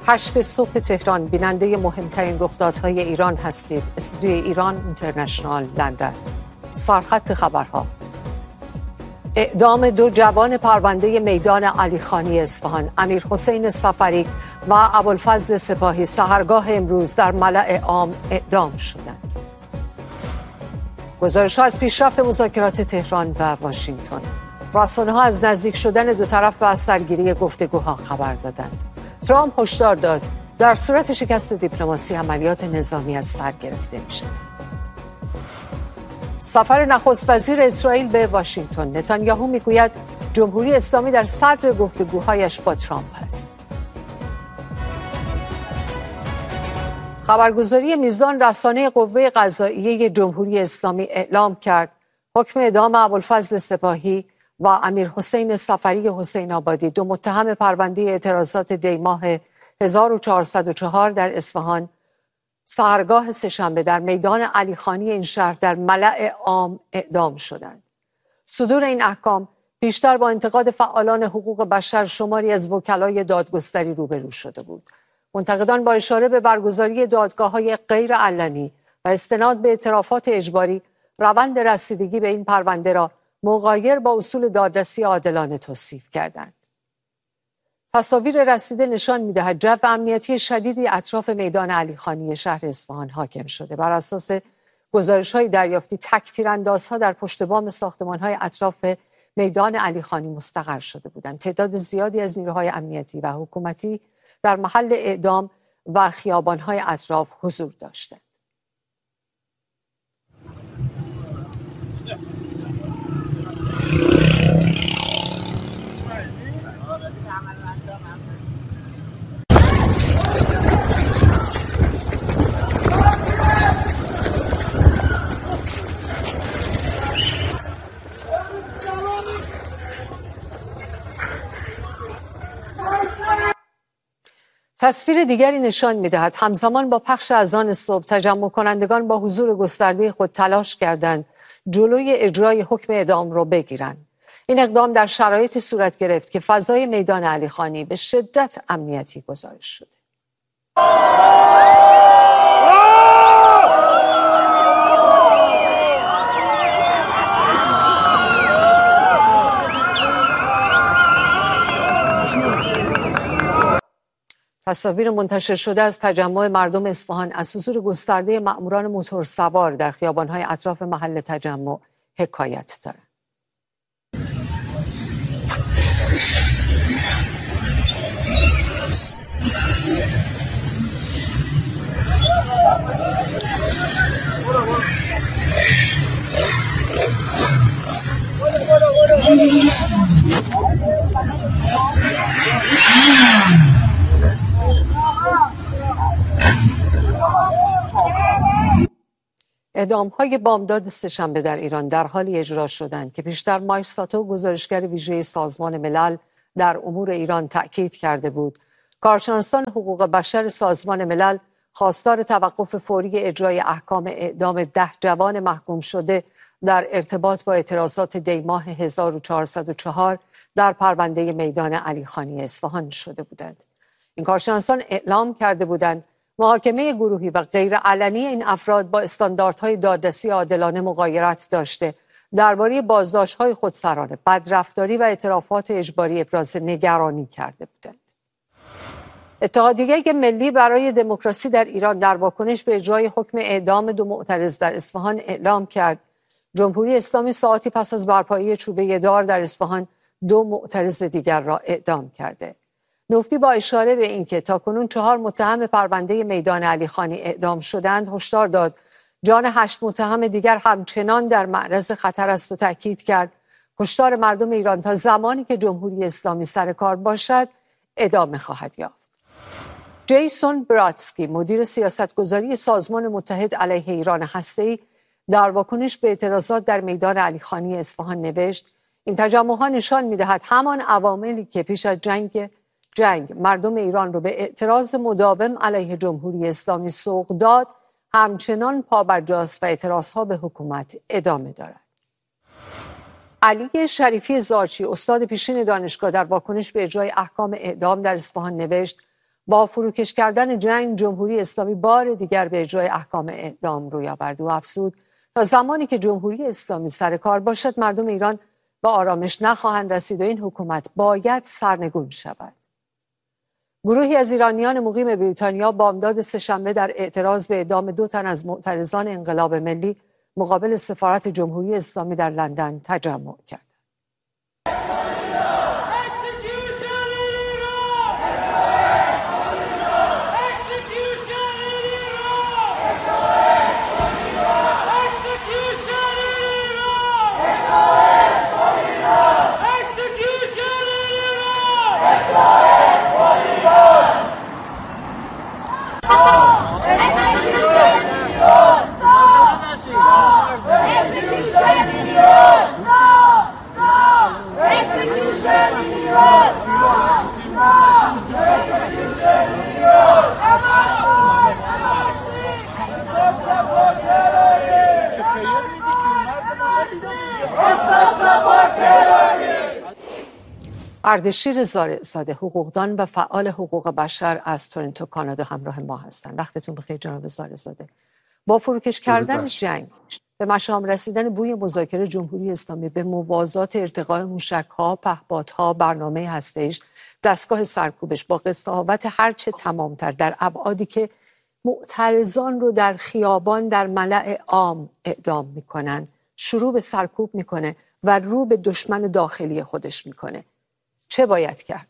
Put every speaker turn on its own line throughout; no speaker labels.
8 صبح تهران، بیننده مهمترین رخدادهای ایران هستید. استودیوی ایران اینترنشنال، لندن. سرخط خبرها: اعدام 2 جوان پرونده میدان علیخانی اصفهان، امیرحسین صفری و ابوالفضل سپاهی، سحرگاه امروز در ملأ عام اعدام شدند. گزارش‌ها از پیشرفت مذاکرات تهران و واشنگتن. رسانه‌ها از نزدیک شدن دو طرف و از سرگیری گفتگوها خبر دادند. ترامپ هشدار داد در صورت شکست دیپلماسی عملیات نظامی از سر گرفته می‌شود. سفر نخست وزیر اسرائیل به واشنگتن. نتانیاهو میگوید جمهوری اسلامی در صدر گفتگوهایش با ترامپ است. خبرگزاری میزان رسانه قوه قضاییه جمهوری اسلامی اعلام کرد حکم اعدام ابوالفضل سپاهی و امیرحسین صفری حسین آبادی، 2 متهم پرونده اعتراضات دیماه 1404 در اصفهان، سحرگاه سه‌شنبه در میدان علیخانی این شهر در ملأ عام اعدام شدند. صدور این احکام بیشتر با انتقاد فعالان حقوق بشر، شماری از وکلای دادگستری روبرو شده بود. منتقدان با اشاره به برگزاری دادگاه‌های غیر علنی و استناد به اعترافات اجباری، روند رسیدگی به این پرونده را مغایر با اصول دادرسی عادلانه توصیف کردند. تصاویر رسیده نشان می‌دهد جو امنیتی شدیدی اطراف میدان علیخانی شهر اصفهان حاکم شده. بر اساس گزارش‌های دریافتی، تک‌تیراندازها در پشت بام ساختمان‌های اطراف میدان علیخانی مستقر شده بودند. تعداد زیادی از نیروهای امنیتی و حکومتی در محل اعدام و خیابان‌های اطراف حضور داشتند. تصویر دیگری نشان می‌دهد همزمان با پخش اذان صبح، تجمع کنندگان با حضور گسترده خود تلاش کردند جلوی اجرای حکم اعدام را بگیرند. این اقدام در شرایطی صورت گرفت که فضای میدان علیخانی به شدت امنیتی گزارش شده. تصاویر منتشر شده از تجمع مردم اصفهان از حضور گسترده مأموران موتورسوار در خیابان‌های اطراف محل تجمع حکایت دارند. اعدام‌های بامداد سه‌شنبه در ایران در حالی اجرا شدند که پیشتر مایک ساتو، گزارشگر ویژه سازمان ملل در امور ایران، تأکید کرده بود کارشناسان حقوق بشر سازمان ملل خواستار توقف فوری اجرای احکام اعدام 10 جوان محکوم شده در ارتباط با اعتراضات دیماه 1404 در پرونده میدان علیخانی اصفهان شده بودند. این کارشناسان اعلام کرده بودند محاکمه گروهی و غیر علنی این افراد با استانداردهای دادرسی عادلانه مغایرت داشته، درباره بازداشت‌های خودسرانه، بدرفتاری و اعترافات اجباری ابراز نگرانی کرده بودند. اتحادیه ملی برای دموکراسی در ایران در واکنش به اجرای حکم اعدام 2 معترض در اصفهان اعلام کرد جمهوری اسلامی ساعتی پس از برپایی چوبه دار در اصفهان 2 معترض دیگر را اعدام کرده. نفتی با اشاره به اینکه تاکنون 4 متهم پرونده میدان علیخانی اعدام شدند، هشدار داد جان 8 متهم دیگر همچنان در معرض خطر است و تاکید کرد کشتار مردم ایران تا زمانی که جمهوری اسلامی سر کار باشد ادامه خواهد یافت. جیسون براتسکی، مدیر سیاستگذاری سازمان متحد علیه ایران هسته‌ای، در واکنش به اعتراضات در میدان علیخانی اصفهان نوشت این تجمع‌ها نشان می‌دهد همان عواملی که پیش از جنگ مردم ایران رو به اعتراض مداوم علیه جمهوری اسلامی سوق داد همچنان پابرجاست و اعتراضها به حکومت ادامه دارد. علی شریفی زارچی، استاد پیشین دانشگاه، در واکنش به اجرای احکام اعدام در اصفهان نوشت با فروکش کردن جنگ، جمهوری اسلامی بار دیگر به اجرای احکام اعدام روی آورد و افزود تا زمانی که جمهوری اسلامی سر کار باشد مردم ایران به آرامش نخواهند رسید و این حکومت باید سرنگون شود. گروهی از ایرانیان مقیم بریتانیا بامداد سه‌شنبه در اعتراض به اعدام 2 تن از معترضان انقلاب ملی مقابل سفارت جمهوری اسلامی در لندن تجمع کرد. اردشیر زارعزاده، حقوقدان و فعال حقوق بشر از تورنتو کانادا همراه ما هستند. وقتتون بخیر جناب زارعزاده. با فروکش کردن جنگ به مشام رسیدن بوی مذاکره، جمهوری اسلامی به موازات ارتقاء موشک‌ها، پهپادها، برنامه هسته‌ایش، دستگاه سرکوبش با قساوت هرچه تمامتر در ابعادی که معترضان رو در خیابان در ملأ عام اعدام میکنن، شروع به سرکوب میکنه و رو به دشمن داخلی خودش میکنه. چه باید کرد؟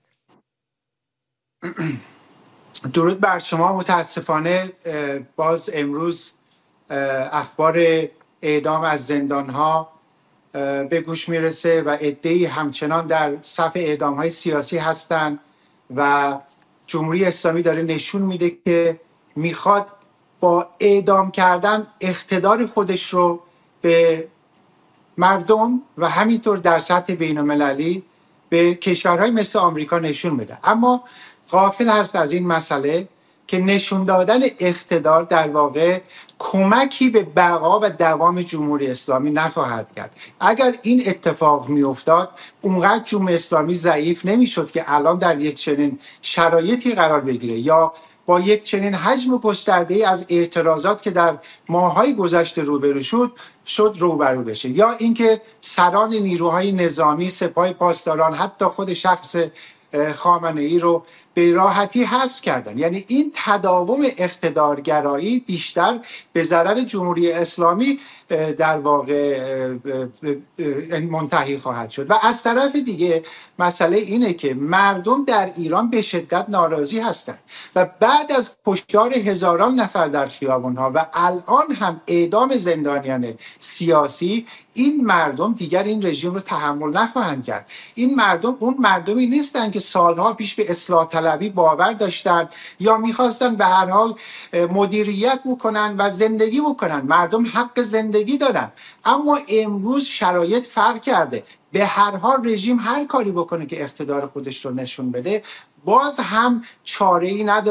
درود بر شما. متاسفانه باز امروز اخبار اعدام از زندانها به گوش میرسه و عده‌ای همچنان در صف اعدام‌های سیاسی هستند و جمهوری اسلامی داره نشون میده که میخواد با اعدام کردن اقتدار خودش رو به مردم و همینطور در سطح بین‌المللی به کشورهای مثل آمریکا نشون میده. اما غافل هست از این مسئله که نشون دادن اقتدار در واقع کمکی به بقا و دوام جمهوری اسلامی نخواهد کرد. اگر این اتفاق میافتاد اونقدر جمهوری اسلامی ضعیف نمیشد که الان در یک چنین شرایطی قرار بگیره یا با یک چنین حجم گسترده‌ای از اعتراضات که در ماه‌های گذشته روبرو شد روبرو بشه، یا اینکه سران نیروهای نظامی، سپاه پاسداران، حتی خود شخص خامنه‌ای رو به راحتی حذف کردن. یعنی این تداوم اقتدارگرایی بیشتر به ضرر جمهوری اسلامی در واقع منتهی خواهد شد. و از طرف دیگه مسئله اینه که مردم در ایران به شدت ناراضی هستند و بعد از کشتار هزاران نفر در خیابان‌ها و الان هم اعدام زندانیان سیاسی، این مردم دیگر این رژیم رو تحمل نخواهند کرد. این مردم اون مردمی نیستن که سالها پیش به اصلاح طلبی باور داشتن یا میخواستن به هر حال مدیریت بکنن و زندگی بکنن. مردم حق زندگی دارن، اما امروز شرایط فرق کرده. به هر حال رژیم هر کاری بکنه که اقتدار خودش رو نشون بده، باز هم چاره‌ای نداره